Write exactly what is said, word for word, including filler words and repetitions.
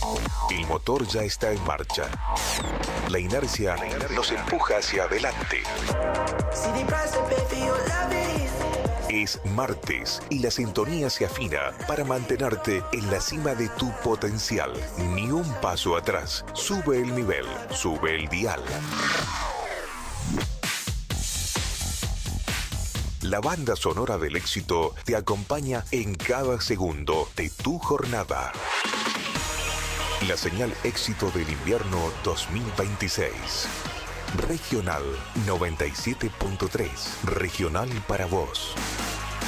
El motor ya está en marcha. La inercia nos empuja hacia adelante. Es martes y la sintonía se afina para mantenerte en la cima de tu potencial. Ni un paso atrás. Sube el nivel, sube el dial. La banda sonora del éxito te acompaña en cada segundo de tu jornada. La señal éxito del invierno dos mil veintiséis. Regional noventa y siete punto tres. Regional para vos.